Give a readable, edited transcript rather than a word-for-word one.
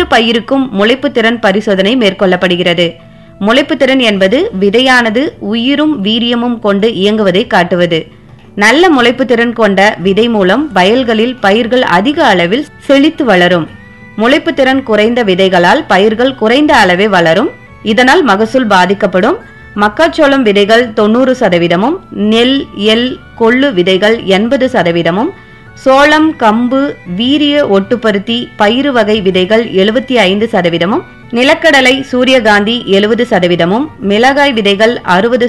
பயிருக்கும் முளைப்பு திறன் பரிசோதனை மேற்கொள்ளப்படுகிறது. முளைப்பு திறன் என்பது விதையானது உயிரும் வீரியமும் கொண்டு இயங்குவதை காட்டுவது. நல்ல முளைப்பு திறன் கொண்ட விதை மூலம் வயல்களில் பயிர்கள் அதிக அளவில் செழித்து வளரும். முளைப்பு திறன் குறைந்த விதைகளால் பயிர்கள் குறைந்த அளவே வளரும். இதனால் மகசூல் பாதிக்கப்படும். மக்காச்சோளம் விதைகள் 90%, நெல், எள், கொள்ளு விதைகள் 80%, சோளம், கம்பு, வீரிய ஒட்டுப்பருத்தி, பயிறு வகை விதைகள் 75%, நிலக்கடலை, சூரியகாந்தி 70%, மிளகாய் விதைகள் 60%